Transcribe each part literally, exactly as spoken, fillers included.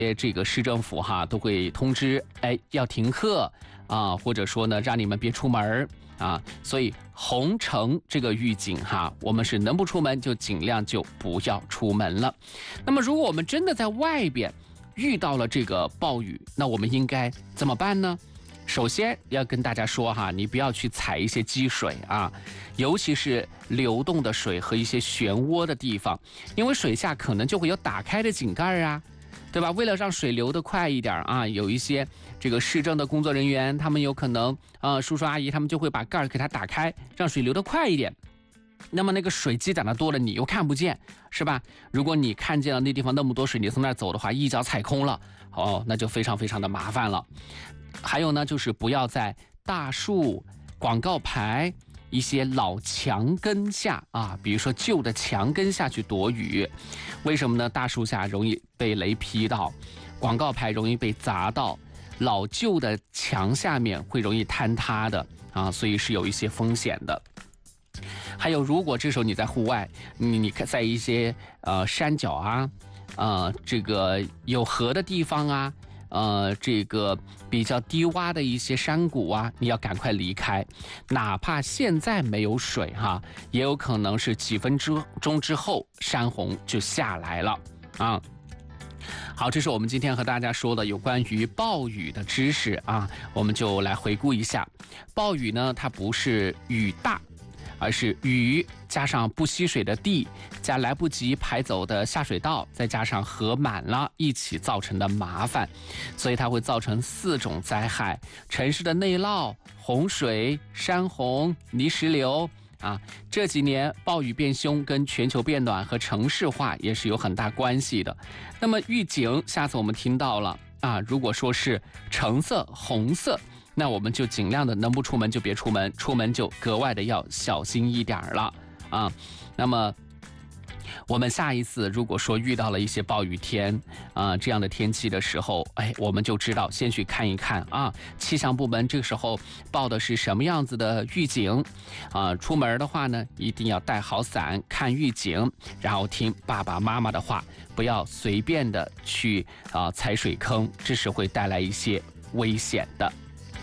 这个市政府哈都会通知，哎，要停课啊，或者说呢让你们别出门啊。所以红橙这个预警哈，我们是能不出门就尽量就不要出门了。那么如果我们真的在外边遇到了这个暴雨，那我们应该怎么办呢？首先要跟大家说哈，你不要去踩一些积水啊，尤其是流动的水和一些漩涡的地方，因为水下可能就会有打开的井盖啊，对吧？为了让水流得快一点啊，有一些这个市政的工作人员，他们有可能呃叔叔阿姨他们就会把盖儿给它打开，让水流得快一点。那么那个水积攒的多了，你又看不见，是吧？如果你看见了那地方那么多水，你从那儿走的话，一脚踩空了，哦，那就非常非常的麻烦了。还有呢，就是不要在大树、广告牌、一些老墙根下啊，比如说旧的墙根下去躲雨。为什么呢？大树下容易被雷劈到，广告牌容易被砸到，老旧的墙下面会容易坍塌的啊，所以是有一些风险的。还有，如果这时候你在户外，你你在一些呃山脚啊，呃这个有河的地方啊。呃，这个比较低洼的一些山谷啊，你要赶快离开，哪怕现在没有水哈，也有可能是几分钟之后山洪就下来了啊。好，这是我们今天和大家说的有关于暴雨的知识啊，我们就来回顾一下。暴雨呢，它不是雨大，而是雨加上不吸水的地，加来不及排走的下水道，再加上河满了，一起造成的麻烦，所以它会造成四种灾害：城市的内涝、洪水、山洪、泥石流啊。这几年暴雨变凶跟全球变暖和城市化也是有很大关系的。那么预警，下次我们听到了啊，如果说是橙色、红色，那我们就尽量的能不出门就别出门，出门就格外的要小心一点了啊。那么我们下一次如果说遇到了一些暴雨天啊、呃、这样的天气的时候，哎，我们就知道先去看一看啊，气象部门这个时候报的是什么样子的预警啊。出门的话呢，一定要带好伞，看预警，然后听爸爸妈妈的话，不要随便的去啊、呃、踩水坑，这是会带来一些危险的。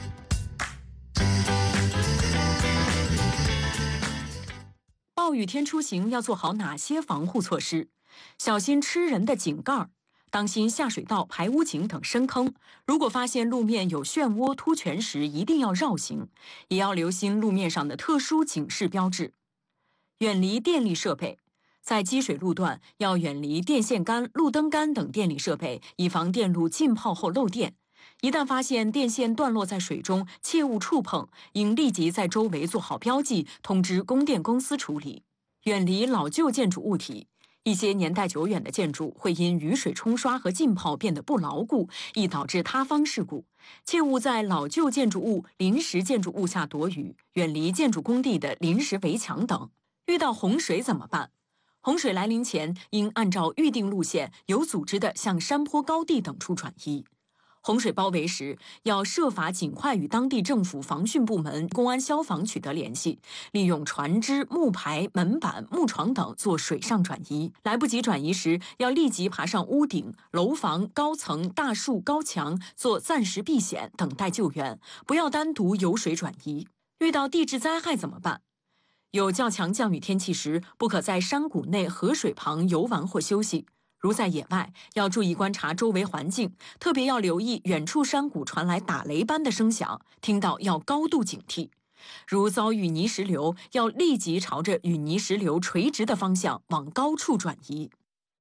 暴雨天出行要做好哪些防护措施？小心吃人的井盖，当心下水道、排污井等深坑。如果发现路面有漩涡、凸泉时，一定要绕行，也要留心路面上的特殊警示标志。远离电力设备，在积水路段要远离电线杆、路灯杆等电力设备，以防电路浸泡后漏电。一旦发现电线断落在水中，切勿触碰，应立即在周围做好标记，通知供电公司处理。远离老旧建筑物体，一些年代久远的建筑会因雨水冲刷和浸泡变得不牢固，易导致塌方事故。切勿在老旧建筑物、临时建筑物下躲雨，远离建筑工地的临时围墙等。遇到洪水怎么办？洪水来临前，应按照预定路线，有组织地向山坡高地等处转移。洪水包围时，要设法尽快与当地政府防汛部门、公安、消防取得联系，利用船只、木排、门板、木床等做水上转移。来不及转移时，要立即爬上屋顶、楼房、高层、大树、高墙做暂时避险，等待救援，不要单独游水转移。遇到地质灾害怎么办？有较强降雨天气时，不可在山谷内、河水旁游玩或休息。如在野外，要注意观察周围环境，特别要留意远处山谷传来打雷般的声响，听到要高度警惕。如遭遇泥石流，要立即朝着与泥石流垂直的方向往高处转移。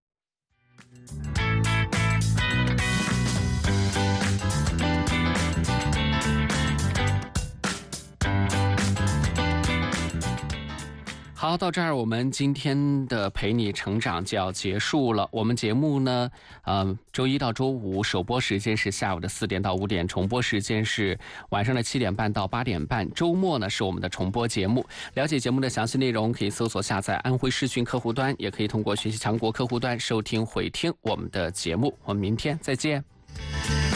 好，到这儿我们今天的陪你成长就要结束了。我们节目呢，呃，周一到周五首播时间是下午的四点到五点，重播时间是晚上的七点半到八点半。周末呢是我们的重播节目。了解节目的详细内容，可以搜索下载安徽视讯客户端，也可以通过学习强国客户端收听回听我们的节目。我们明天再见。